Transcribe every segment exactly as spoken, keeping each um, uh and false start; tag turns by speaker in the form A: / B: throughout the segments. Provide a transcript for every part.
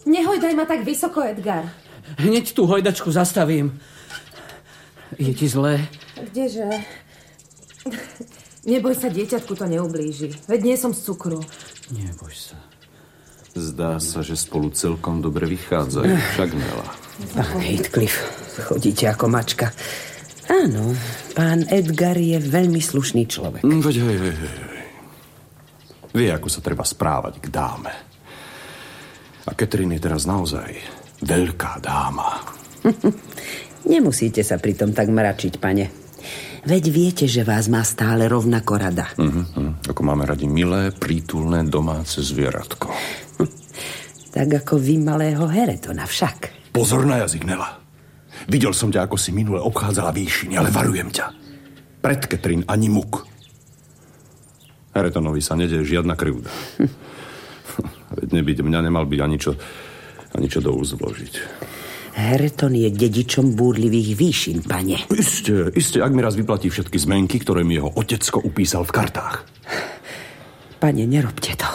A: Nehojdaj ma tak vysoko, Edgar.
B: Hneď tú hojdačku zastavím. Je ti zlé?
A: Kdeže? Neboj sa, dieťatku to neublíži. Veď nie som z cukru.
C: Neboj sa. Zdá sa, že spolu celkom dobre vychádzajú. Však Nela.
D: Pán Heathcliff, chodíte ako mačka. Áno, pán Edgar je veľmi slušný človek.
C: Veď, hej, hej, hej. Vie, ako sa treba správať k dáme. A Catherine je teraz naozaj veľká dáma.
D: Nemusíte sa pritom tak mračiť, pane. Veď viete, že vás má stále rovnako rada.
C: Uh-huh, uh, ako máme radi milé, prítulné domáce zvieratko.
D: Tak ako vy malého Haretona však.
C: Pozor na jazyk, Nela. Videl som ťa, ako si minule obchádzala výšiny, ale varujem ťa. Pred Catherine ani muk. Haretonovi sa nedeje žiadna krivda. Veď nebyť mňa, nemal by ani čo, ani čo do úst vložiť.
D: Hareton je dedičom búrlivých výšin, pane.
C: Isté, isté, ak mi raz vyplatí všetky zmenky, ktoré mi jeho otecko upísal v kartách.
D: Pane, nerobte to.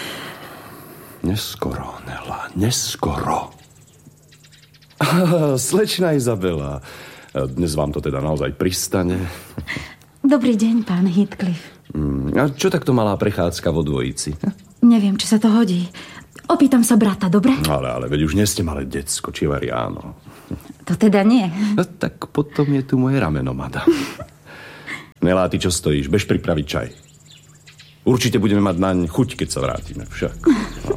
C: Neskoro, Nela, neskoro. Slečna Izabela, dnes vám to teda naozaj pristane.
E: Dobrý deň, pán Heathcliff.
C: A čo takto malá prechádzka vo dvojici?
E: Neviem, či sa to hodí. Opýtam sa brata, dobre?
C: Ale, ale, veď už nie ste malé decko, či vari áno.
E: To teda nie.
C: No, tak potom je tu moje rameno, madam. Nelá, ty čo stojíš? Bež pripraviť čaj. Určite budeme mať naň chuť, keď sa vrátime, však. No.